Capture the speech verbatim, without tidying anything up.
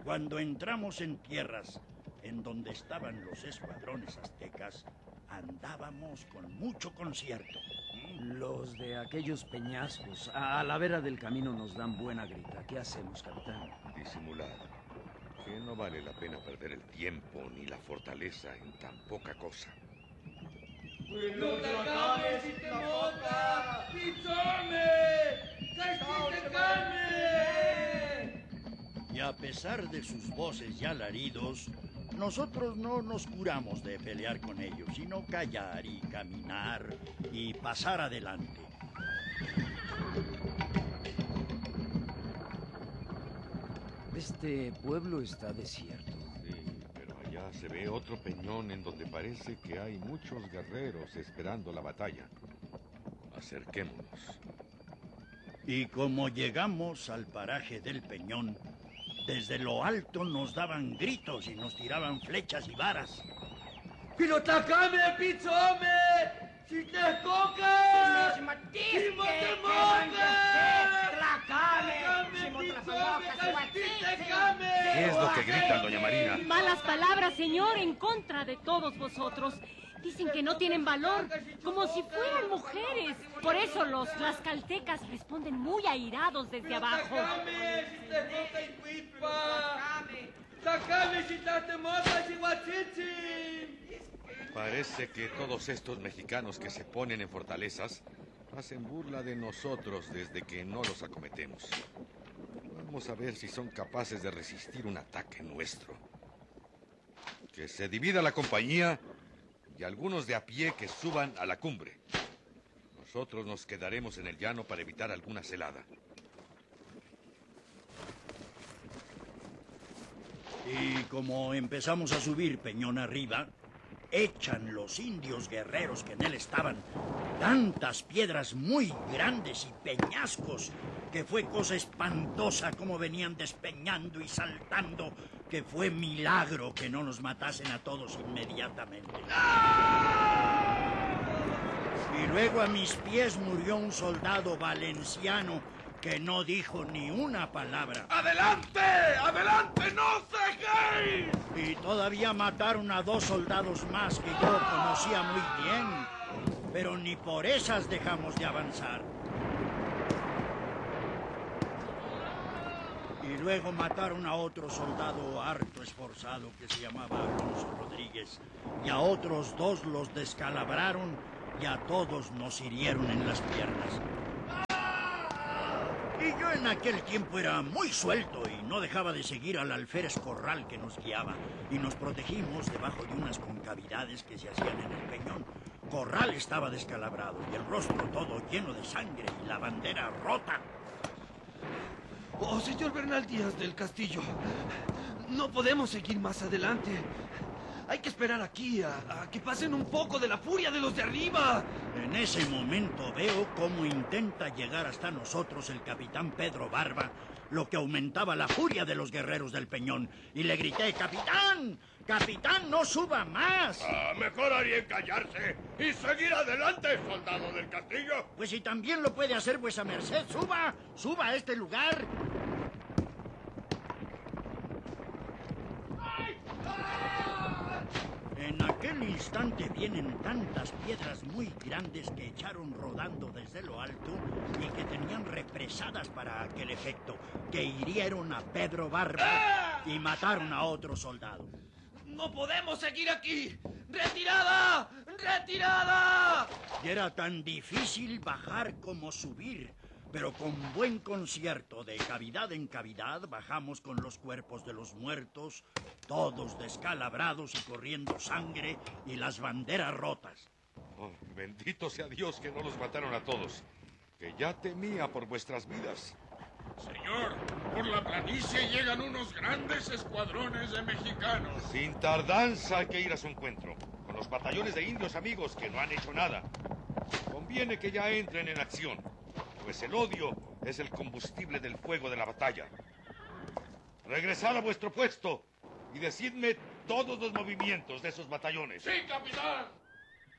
Cuando entramos en tierras en donde estaban los escuadrones aztecas, andábamos con mucho concierto. Los de aquellos peñascos a la vera del camino nos dan buena grita. ¿Qué hacemos, capitán? Disimular. Que no vale la pena perder el tiempo ni la fortaleza en tan poca cosa. ¡No te acabes si te moca! ¡Pichome! ¡Castite carne! Y a pesar de sus voces y alaridos, nosotros no nos curamos de pelear con ellos, sino callar y caminar y pasar adelante. Este pueblo está desierto. Sí, pero allá se ve otro peñón en donde parece que hay muchos guerreros esperando la batalla. Acerquémonos. Y como llegamos al paraje del peñón, desde lo alto nos daban gritos y nos tiraban flechas y varas. ¡Pilotacame, pichome! ¡Si te coca! ¡Si te ¿Qué es lo que gritan, doña Marina? Malas palabras, señor, en contra de todos vosotros. Dicen que no tienen valor, como si fueran mujeres. Por eso los tlaxcaltecas responden muy airados desde abajo. Parece que todos estos mexicanos que se ponen en fortalezas hacen burla de nosotros desde que no los acometemos. Vamos a ver si son capaces de resistir un ataque nuestro. Que se divida la compañía y algunos de a pie que suban a la cumbre. Nosotros nos quedaremos en el llano para evitar alguna celada. Y como empezamos a subir peñón arriba, echan los indios guerreros que en él estaban tantas piedras muy grandes y peñascos que fue cosa espantosa como venían despeñando y saltando, que fue milagro que no nos matasen a todos inmediatamente. Y luego a mis pies murió un soldado valenciano que no dijo ni una palabra. ¡Adelante! ¡Adelante! ¡No cejéis! Y todavía mataron a dos soldados más que yo conocía muy bien, pero ni por esas dejamos de avanzar. Y luego mataron a otro soldado harto esforzado que se llamaba Alonso Rodríguez, y a otros dos los descalabraron y a todos nos hirieron en las piernas. Y yo en aquel tiempo era muy suelto y no dejaba de seguir al alférez Corral que nos guiaba, y nos protegimos debajo de unas concavidades que se hacían en el peñón. Corral estaba descalabrado y el rostro todo lleno de sangre y la bandera rota. Oh, señor Bernal Díaz del Castillo, no podemos seguir más adelante. Hay que esperar aquí a, a que pasen un poco de la furia de los de arriba. En ese momento veo cómo intenta llegar hasta nosotros el capitán Pedro Barba, lo que aumentaba la furia de los guerreros del peñón. Y le grité: ¡Capitán! ¡Capitán, no suba más! Ah, mejor haría callarse y seguir adelante, soldado del castillo. Pues si también lo puede hacer vuesa merced, suba, suba a este lugar. En aquel instante vienen tantas piedras muy grandes que echaron rodando desde lo alto y que tenían represadas para aquel efecto, que hirieron a Pedro Barba y mataron a otro soldado. ¡No podemos seguir aquí! ¡Retirada! ¡Retirada! Y era tan difícil bajar como subir, pero con buen concierto de cavidad en cavidad bajamos con los cuerpos de los muertos, todos descalabrados y corriendo sangre y las banderas rotas. Oh, bendito sea Dios que no los mataron a todos, que ya temía por vuestras vidas. Señor, por la planicie llegan unos grandes escuadrones de mexicanos. Sin tardanza hay que ir a su encuentro, con los batallones de indios amigos que no han hecho nada. Conviene que ya entren en acción, pues el odio es el combustible del fuego de la batalla. Regresad a vuestro puesto y decidme todos los movimientos de esos batallones. ¡Sí, capitán!